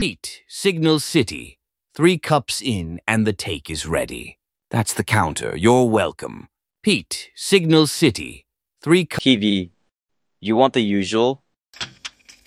Pete, Signal City. 3 cups in and the take is ready. That's the counter. You're welcome. Pete, Signal City. 3 cups. TV. You want the usual?